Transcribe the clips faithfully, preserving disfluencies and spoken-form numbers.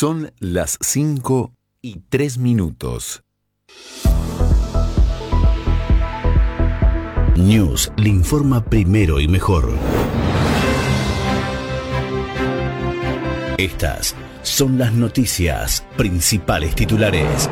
Son las cinco y tres minutos. News le informa primero y mejor. Estas son las noticias, principales titulares.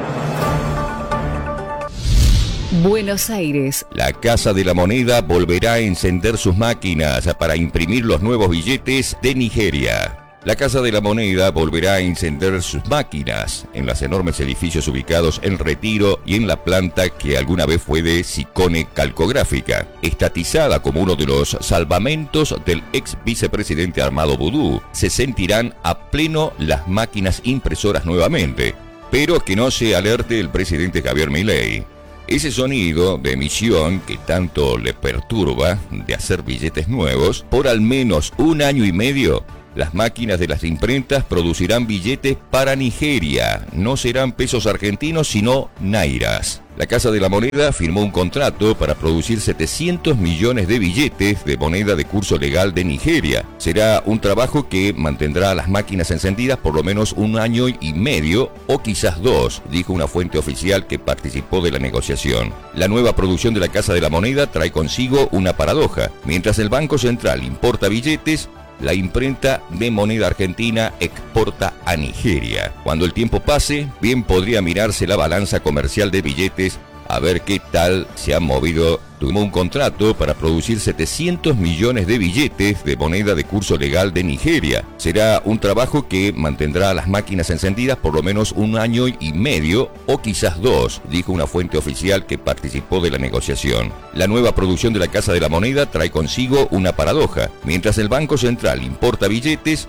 Buenos Aires. La Casa de la Moneda volverá a encender sus máquinas para imprimir los nuevos billetes de Nigeria. La Casa de la Moneda volverá a encender sus máquinas en los enormes edificios ubicados en Retiro y en la planta que alguna vez fue de Sicone Calcográfica, estatizada como uno de los salvamentos del ex vicepresidente Armando Boudou. Se sentirán a pleno las máquinas impresoras nuevamente, pero que no se alerte el presidente Javier Milei. Ese sonido de emisión que tanto le perturba de hacer billetes nuevos, por al menos un año y medio, las máquinas de las imprentas producirán billetes para Nigeria. No serán pesos argentinos, sino nairas. La Casa de la Moneda firmó un contrato para producir setecientos millones de billetes de moneda de curso legal de Nigeria. Será un trabajo que mantendrá las máquinas encendidas por lo menos un año y medio o quizás dos, dijo una fuente oficial que participó de la negociación. La nueva producción de la Casa de la Moneda trae consigo una paradoja. Mientras el Banco Central importa billetes, la imprenta de moneda argentina exporta a Nigeria. Cuando el tiempo pase, bien podría mirarse la balanza comercial de billetes a ver qué tal se han movido. Tomó un contrato para producir setecientos millones de billetes de moneda de curso legal de Nigeria. Será un trabajo que mantendrá las máquinas encendidas por lo menos un año y medio o quizás dos, dijo una fuente oficial que participó de la negociación. La nueva producción de la Casa de la Moneda trae consigo una paradoja. Mientras el Banco Central importa billetes,